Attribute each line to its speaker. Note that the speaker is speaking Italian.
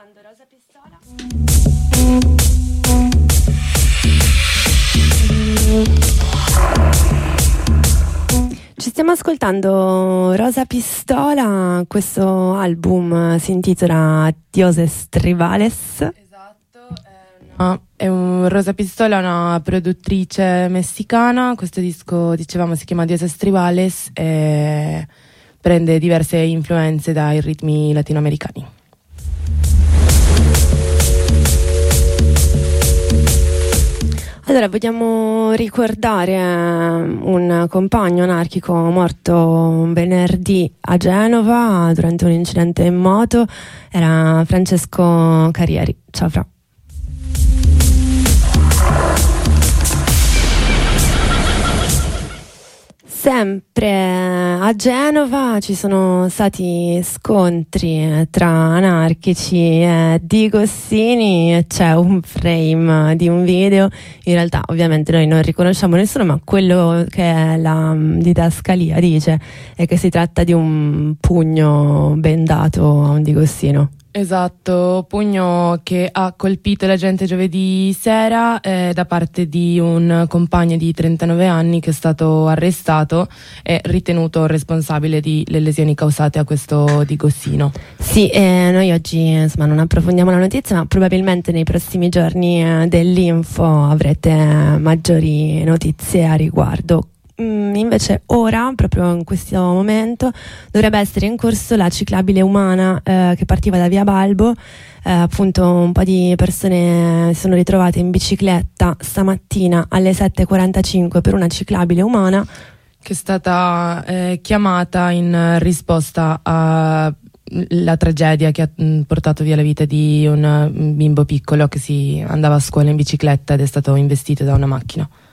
Speaker 1: ascoltando Rosa Pistola. Ci stiamo ascoltando Rosa Pistola, questo album si intitola Dioses Tribales.
Speaker 2: Esatto, è un Rosa Pistola, una produttrice messicana. Questo disco, dicevamo, si chiama Dioses Tribales e prende diverse influenze dai ritmi latinoamericani.
Speaker 1: Allora, vogliamo ricordare un compagno anarchico morto venerdì a Genova durante un incidente in moto. Era Francesco Carrieri. Ciao Fra. Sempre a Genova ci sono stati scontri tra anarchici e Di Gossini. C'è un frame di un video, in realtà ovviamente noi non riconosciamo nessuno, ma quello che la didascalia dice è che si tratta di un pugno bendato a un Di Gossino.
Speaker 2: Esatto, pugno che ha colpito la gente giovedì sera da parte di un compagno di 39 anni che è stato arrestato e ritenuto responsabile delle lesioni causate a questo Di Gossino.
Speaker 1: Sì, noi oggi insomma non approfondiamo la notizia, ma probabilmente nei prossimi giorni dell'Info avrete maggiori notizie a riguardo. Invece ora, proprio in questo momento, dovrebbe essere in corso la ciclabile umana che partiva da via Balbo. Appunto un po' di persone si sono ritrovate in bicicletta stamattina alle 7:45 per una ciclabile umana
Speaker 2: che è stata chiamata in risposta alla tragedia che ha portato via la vita di un bimbo piccolo che si andava a scuola in bicicletta ed è stato investito da una macchina.